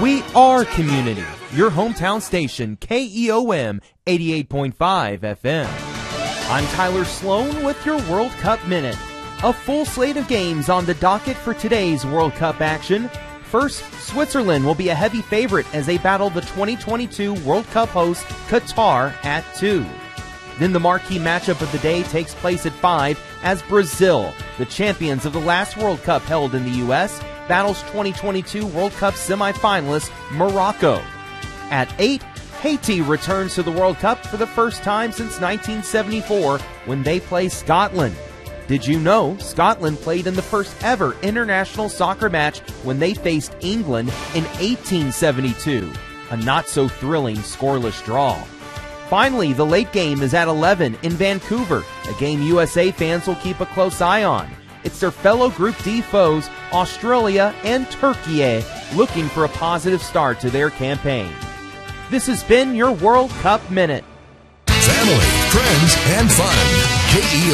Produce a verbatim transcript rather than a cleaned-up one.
We are community. Your hometown station, K E O M eighty-eight point five F M. I'm Tyler Sloan with your World Cup Minute. A full slate of games on the docket for today's World Cup action. First, Switzerland will be a heavy favorite as they battle the twenty twenty-two World Cup host Qatar at two. Then the marquee matchup of the day takes place at five as Brazil, the champions of the last World Cup held in the U S, battles twenty twenty-two World Cup semifinalist Morocco. At eight, Haiti returns to the World Cup for the first time since nineteen seventy-four when they play Scotland. Did you know Scotland played in the first ever international soccer match when they faced England in eighteen seventy-two? A not-so-thrilling scoreless draw. Finally, the late game is at eleven in Vancouver, a game U S A fans will keep a close eye on. It's their fellow Group D foes, Australia and Turkey, looking for a positive start to their campaign. This has been your World Cup Minute. Family, friends, and fun. K E O